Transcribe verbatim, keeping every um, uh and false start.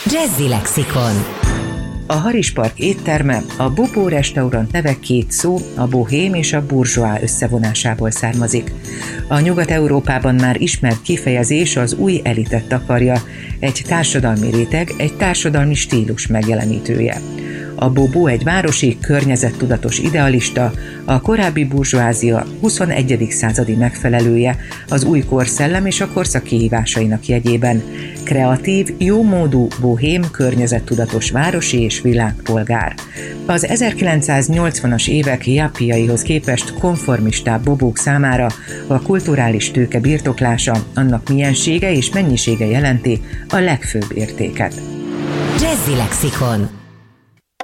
Jazzy Lexikon. A Haris Park étterme, a Bobó restaurant neve két szó, a bohém és a burzsóá összevonásából származik. A Nyugat-Európában már ismert kifejezés az új elitet takarja, egy társadalmi réteg, egy társadalmi stílus megjelenítője. A Bobó egy városi, környezettudatos idealista, a korábbi burzsóázia huszonegyedik századi megfelelője, az új korszellem és a korszak kihívásainak jegyében. Kreatív, jómódú, bohém, környezettudatos városi és világpolgár. Az ezerkilencszáznyolcvanas évek jappiaihoz képest konformistább bobók számára a kulturális tőke birtoklása, annak miensége és mennyisége jelenti a legfőbb értéket. Jazzy Lexikon.